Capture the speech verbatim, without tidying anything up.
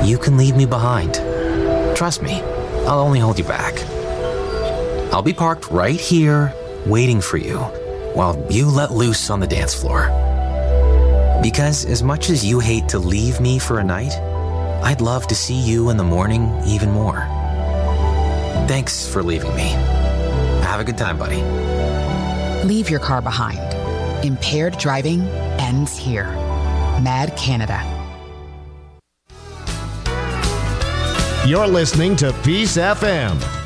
you can leave me behind. Trust me, I'll only hold you back. I'll be parked right here, waiting for you, while you let loose on the dance floor. Because as much as you hate to leave me for a night, I'd love to see you in the morning even more. Thanks for leaving me. Have a good time, buddy. Leave your car behind. Impaired driving ends here. Mad Canada. You're listening to Peace F M.